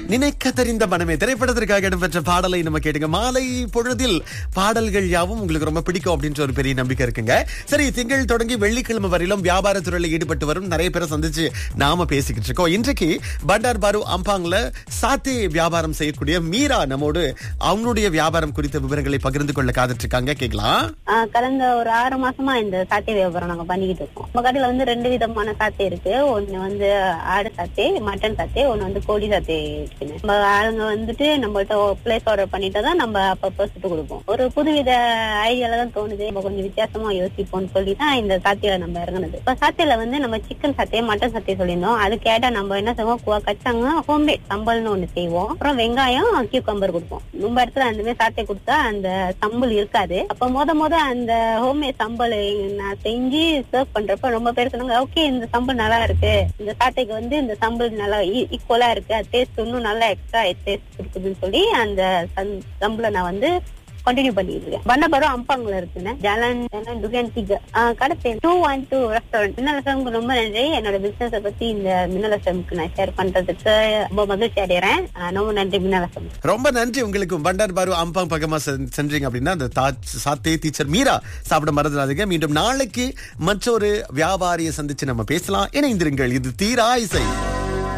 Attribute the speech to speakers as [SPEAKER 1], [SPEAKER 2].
[SPEAKER 1] நினைக்க தெரிந்த மனமே திரைப்படத்திற்காக இடம்பெற்ற பாடலை நம்ம கேட்டுங்க. மாலை பொழுதில் பாடல்கள் யாவும் உங்களுக்கு ரொம்ப பிடிக்கும் அப்படின்ற ஒரு பெரிய நம்பிக்கை இருக்குங்க. சரி, திங்கள் தொடங்கி வெள்ளிக்கிழமை வரையிலும் வியாபார துறையில ஈடுபட்டு வரும் நிறைய பேரை சந்திச்சு நாம பேசிக்கிட்டு இருக்கோம். இன்றைக்கு பண்டார் பாரு அம்பாங்ல சாத்தே வியாபாரம் செய்யக்கூடிய மீரா நம்மோடு அவங்களுடைய வியாபாரம் குறித்த விவரங்களை பகிர்ந்து கொள்ள காத்துட்டு இருக்காங்க. கேட்கலாம்.
[SPEAKER 2] கடந்த ஒரு 6 மாசமா இந்த சாத்தே வியாபாரம் நாங்க பண்ணிக்கிட்டு இருக்கோம். நம்ம கடையில வந்து 2 விதமான சாத்தே இருக்கு. ஒண்ணு வந்து ஆடு சாத்தே, மட்டன் சாத்தே, ஒண்ணு வந்து கோழி சாத்தே இருக்குன்னு. நம்ம ஆளுங்க வந்துட்டு நம்மள்ட்ட பிளேஸ் ஆர்டர் பண்ணிட்டு தான் நம்ம அப்பப்போ சுட்டு கொடுப்போம். ஒரு புதுவித ஐடியால தான் தோணுது, நம்ம கொஞ்சம் வித்தியாசமா யோசிப்போம்னு சொல்லி தான் இந்த சாத்தியில நம்ம இறங்குனது. இப்ப சாத்தியில வந்து நம்ம சிக்கன் சாத்தே, மட்டன் சாத்தே சொல்லியிருந்தோம். அது கேட்டா நம்ம என்ன செய்வோம், கச்சாங்க ஹோம்மேட் சம்பல்னு ஒண்ணு செய்வோம். அப்புறம் வெங்காயம், கியூக்கம்பர் கொடுப்போம். ரொம்ப இடத்துல அந்த மாதிரி சாத்தே கொடுத்தா அந்த சம்பல் இருக்காது. அப்ப மொத அந்த ஹோம்மேட் சம்பல் நான் செஞ்சு சர்வ் பண்றப்ப ரொம்ப பேர் சொன்னாங்க, ஓகே இந்த சம்பல் நல்லா இருக்கு, இந்த சாட்டைக்கு வந்து இந்த சம்பல் நல்லா ஈக்குவலா இருக்கு, அது டேஸ்ட் இன்னும் நல்லா எக்ஸ்ட்ரா டேஸ்ட் கொடுக்குதுன்னு சொல்லி அந்த சம்பளை நான் வந்து கண்டினியூ பண்ணிட்டு இருக்கேன். பண்டார் அம்பாங்ல இருக்குன்னு ஜாலன் துகன் திக கடை பேர் 212 ரெஸ்டாரண்ட். மின்னல் எஃப்எம்க்கு ரொம்ப நன்றி. என்னோட பிசினஸ் பத்தி இந்த மின்னல் எஃப்எம்க்கு நான் ஷேர் பண்றதுக்கு ரொம்ப மகிழ்ச்சி அடைகிறேன். ரொம்ப நன்றி மின்னல் எஃப்எம்.
[SPEAKER 1] ரொம்ப நன்றி உங்களுக்கு. பண்டார் பாரு அம்பாங் பக்கமா சென்றீங்க அப்படின்னா அந்த சாத்தே டீச்சர் மீரா சாப்பிட மறந்துடாதீங்க. மீண்டும் நாளைக்கு மற்றொரு வியாபாரியை சந்திச்சு நம்ம பேசலாம். இணைந்திருங்கள். இது தீரா இசை.